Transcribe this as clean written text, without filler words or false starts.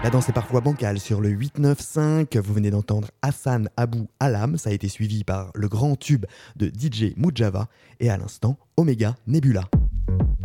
La danse est parfois bancale sur le 8-9-5. Vous venez d'entendre Hassan Abou Alam. Ça a été suivi par le grand tube de DJ Mujava. Et à l'instant, Omega Nebula.